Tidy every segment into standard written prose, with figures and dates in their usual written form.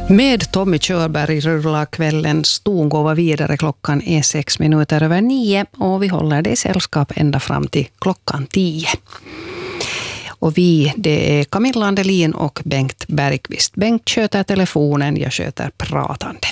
Med Tommy Körberg rullar kvällens tongåva vidare. Klockan är 9:06 och vi håller dig sällskap ända fram till klockan 10. Och det är Camilla Andelin och Bengt Bergqvist. Bengt sköter telefonen, jag sköter pratande.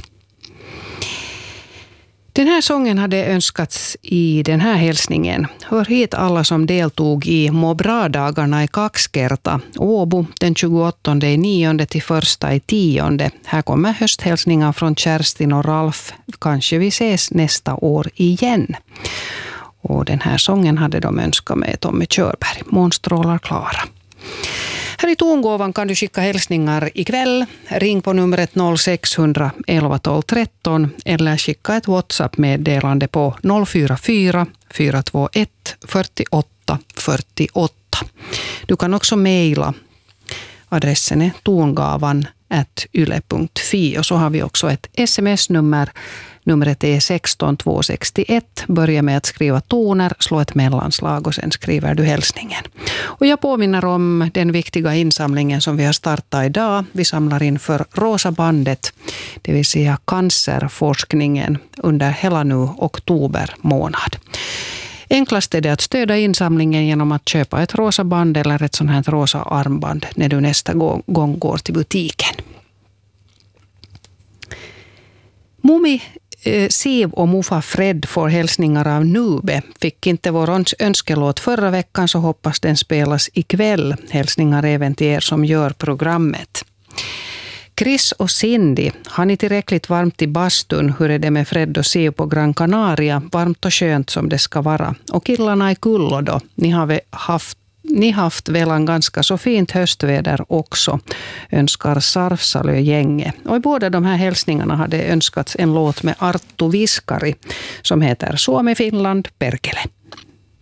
Den här sången hade önskats i den här hälsningen. Hör hit alla som deltog i Må bra-dagarna i Kakskerta, Åbo, den 28/9 till 1/10. Här kommer hösthälsningar från Kerstin och Ralf. Kanske vi ses nästa år igen. Och den här sången hade de önskat med Tommy Körberg. Månstrålar klara. Här i tongåvan kan du skicka hälsningar ikväll. Ring på numret 0600 11 12 13 eller skicka ett WhatsApp-meddelande på 044 421 48 48. Du kan också mejla. Adressen är tongavan@yle.fi och så har vi också ett sms-nummer. Numret är 16261. Börja med att skriva toner, slå ett mellanslag och sen skriver du hälsningen. Och jag påminner om den viktiga insamlingen som vi har startat idag. Vi samlar in för Rosa bandet, det vill säga cancerforskningen under hela nu oktober månad. Enklast är det att stödja insamlingen genom att köpa ett rosa band eller ett sånt här rosa armband när du nästa gång går till butiken. Mummi, Siv och Mufa Fred får hälsningar av Nube. Fick inte vår önskelåt förra veckan så hoppas den spelas ikväll. Hälsningar även till er som gör programmet. Chris och Cindy, har ni tillräckligt varmt i bastun? Hur är det med Fred och Siv på Gran Canaria? Varmt och skönt som det ska vara. Och killarna i Kullo då? Ni har haft väl en ganska så fint höstväder också, önskar Sarfsalö-gänge. Och i båda de här hälsningarna hade önskats en låt med Arttu Viskari som heter Suomi Finland Perkele.